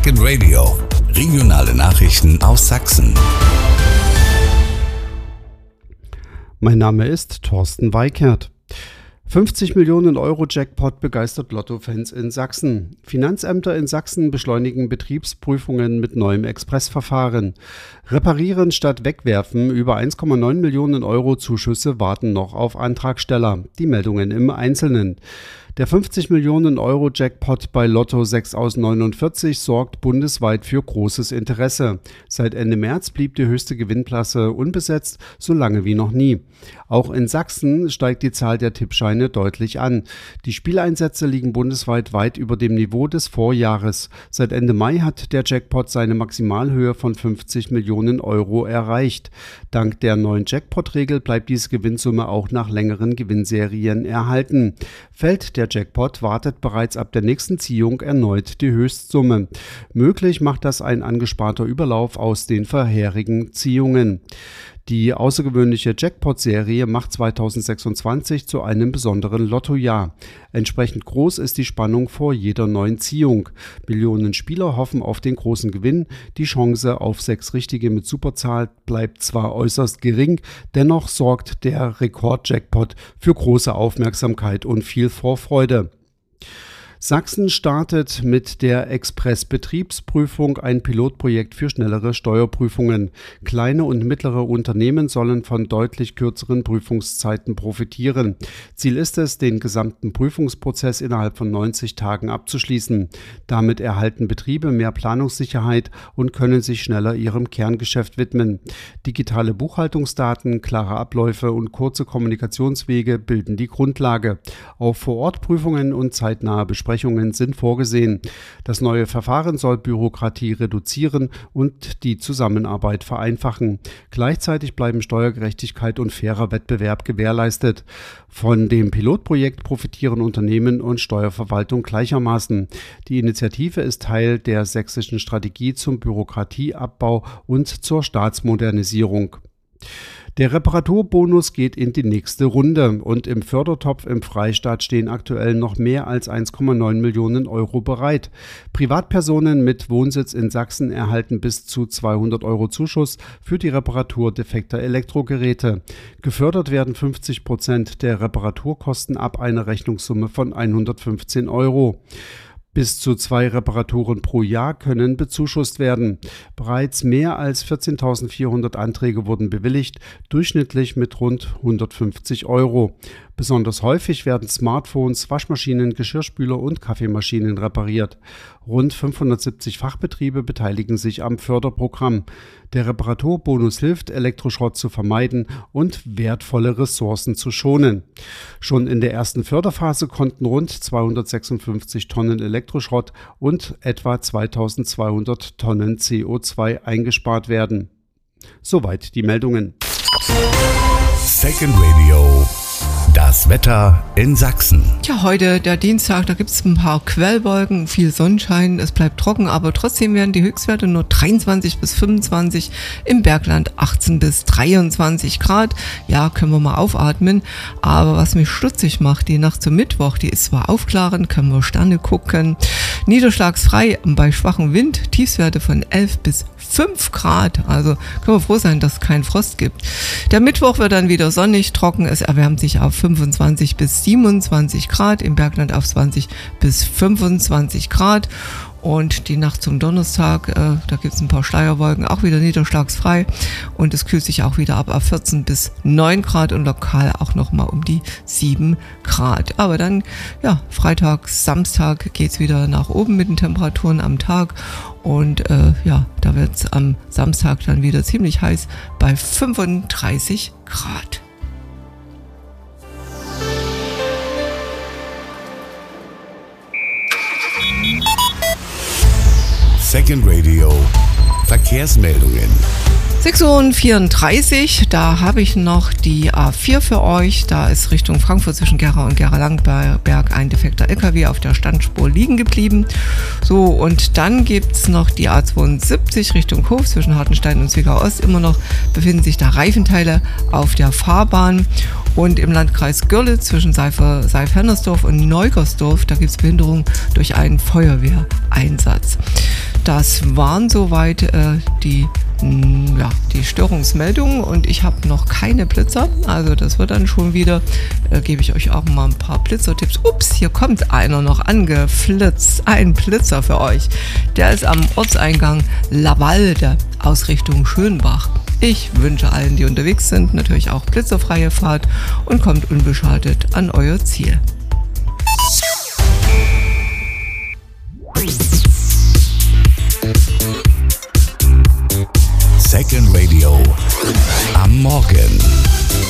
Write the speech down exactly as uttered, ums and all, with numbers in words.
Second Radio. Regionale Nachrichten aus Sachsen. Mein Name ist Thorsten Weikert. fünfzig Millionen Euro Jackpot begeistert Lotto-Fans in Sachsen. Finanzämter in Sachsen beschleunigen Betriebsprüfungen mit neuem Expressverfahren. Reparieren statt wegwerfen, über eins Komma neun Millionen Euro Zuschüsse warten noch auf Antragsteller. Die Meldungen im Einzelnen. Der fünfzig Millionen Euro Jackpot bei Lotto sechs aus neunundvierzig sorgt bundesweit für großes Interesse. Seit Ende März blieb die höchste Gewinnklasse unbesetzt, so lange wie noch nie. Auch in Sachsen steigt die Zahl der Tippscheine deutlich an. Die Spieleinsätze liegen bundesweit weit über dem Niveau des Vorjahres. Seit Ende Mai hat der Jackpot seine Maximalhöhe von fünfzig Millionen Euro erreicht. Dank der neuen Jackpot-Regel bleibt diese Gewinnsumme auch nach längeren Gewinnserien erhalten. Fällt der Jackpot, wartet bereits ab der nächsten Ziehung erneut die Höchstsumme. Möglich macht das ein angesparter Überlauf aus den vorherigen Ziehungen. Die außergewöhnliche Jackpot-Serie macht zweitausendsechsundzwanzig zu einem besonderen Lottojahr. Entsprechend groß ist die Spannung vor jeder neuen Ziehung. Millionen Spieler hoffen auf den großen Gewinn. Die Chance auf sechs Richtige mit Superzahl bleibt zwar äußerst gering, dennoch sorgt der Rekord-Jackpot für große Aufmerksamkeit und viel Vorfreude. Sachsen startet mit der Express-Betriebsprüfung ein Pilotprojekt für schnellere Steuerprüfungen. Kleine und mittlere Unternehmen sollen von deutlich kürzeren Prüfungszeiten profitieren. Ziel ist es, den gesamten Prüfungsprozess innerhalb von neunzig Tagen abzuschließen. Damit erhalten Betriebe mehr Planungssicherheit und können sich schneller ihrem Kerngeschäft widmen. Digitale Buchhaltungsdaten, klare Abläufe und kurze Kommunikationswege bilden die Grundlage. Auch Vor-Ort-Prüfungen und zeitnahe Besprechungen sind vorgesehen. Das neue Verfahren soll Bürokratie reduzieren und die Zusammenarbeit vereinfachen. Gleichzeitig bleiben Steuergerechtigkeit und fairer Wettbewerb gewährleistet. Von dem Pilotprojekt profitieren Unternehmen und Steuerverwaltung gleichermaßen. Die Initiative ist Teil der sächsischen Strategie zum Bürokratieabbau und zur Staatsmodernisierung. Der Reparaturbonus geht in die nächste Runde und im Fördertopf im Freistaat stehen aktuell noch mehr als eins Komma neun Millionen Euro bereit. Privatpersonen mit Wohnsitz in Sachsen erhalten bis zu zweihundert Euro Zuschuss für die Reparatur defekter Elektrogeräte. Gefördert werden fünfzig Prozent der Reparaturkosten ab einer Rechnungssumme von hundertfünfzehn Euro. Bis zu zwei Reparaturen pro Jahr können bezuschusst werden. Bereits mehr als vierzehntausendvierhundert Anträge wurden bewilligt, durchschnittlich mit rund hundertfünfzig Euro. Besonders häufig werden Smartphones, Waschmaschinen, Geschirrspüler und Kaffeemaschinen repariert. Rund fünfhundertsiebzig Fachbetriebe beteiligen sich am Förderprogramm. Der Reparaturbonus hilft, Elektroschrott zu vermeiden und wertvolle Ressourcen zu schonen. Schon in der ersten Förderphase konnten rund zweihundertsechsundfünfzig Tonnen Elektroschrott und etwa zweitausendzweihundert Tonnen C O zwei eingespart werden. Soweit die Meldungen. Second Radio. Das Wetter in Sachsen. Ja, heute der Dienstag, da gibt es ein paar Quellwolken, viel Sonnenschein, es bleibt trocken, aber trotzdem werden die Höchstwerte nur dreiundzwanzig bis fünfundzwanzig, im Bergland achtzehn bis dreiundzwanzig Grad. Ja, können wir mal aufatmen, aber was mich stutzig macht, die Nacht zum Mittwoch, die ist zwar aufklarend, können wir Sterne gucken, niederschlagsfrei bei schwachem Wind, Tiefstwerte von elf bis fünf Grad, also können wir froh sein, dass es keinen Frost gibt. Der Mittwoch wird dann wieder sonnig, trocken, es erwärmt sich auf fünfundzwanzig bis siebenundzwanzig Grad, im Bergland auf zwanzig bis fünfundzwanzig Grad. Und die Nacht zum Donnerstag, äh, da gibt es ein paar Schleierwolken, auch wieder niederschlagsfrei. Und es kühlt sich auch wieder ab auf vierzehn bis neun Grad und lokal auch nochmal um die sieben Grad. Aber dann, ja, Freitag, Samstag geht's wieder nach oben mit den Temperaturen am Tag. Und äh, ja, da wird's am Samstag dann wieder ziemlich heiß bei fünfunddreißig Grad. Second Radio. Verkehrsmeldungen. sechs Uhr vierunddreißig, da habe ich noch die A vier für euch. Da ist Richtung Frankfurt zwischen Gera und Gera-Langenberg ein defekter L K W auf der Standspur liegen geblieben. So, und dann gibt es noch die A zweiundsiebzig Richtung Hof zwischen Hartenstein und Zwickau Ost. Immer noch befinden sich da Reifenteile auf der Fahrbahn. Und im Landkreis Görlitz zwischen Seif-Hennersdorf und Neugersdorf, da gibt es Behinderung durch einen Feuerwehreinsatz. das waren soweit äh, die, mh, ja, die Störungsmeldungen und ich habe noch keine Blitzer, also das wird dann schon wieder, äh, gebe ich euch auch mal ein paar Blitzertipps. Ups, hier kommt einer noch angeflitzt, ein Blitzer für euch. Der ist am Ortseingang Lavalde, Ausrichtung Schönbach. Ich wünsche allen, die unterwegs sind, natürlich auch blitzerfreie Fahrt und kommt unbeschadet an euer Ziel. Second Radio am Morgen.